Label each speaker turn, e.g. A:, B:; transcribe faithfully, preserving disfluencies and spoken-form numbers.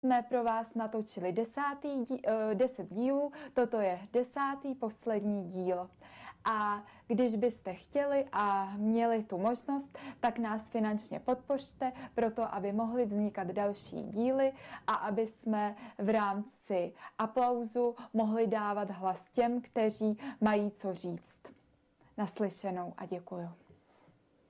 A: jsme pro vás natočili desátý, dí, deset dílů, toto je desátý poslední díl. A když byste chtěli a měli tu možnost, tak nás finančně podpořte, proto aby mohly vznikat další díly a aby jsme v rámci aplauzu mohli dávat hlas těm, kteří mají co říct. Naslyšenou a děkuju.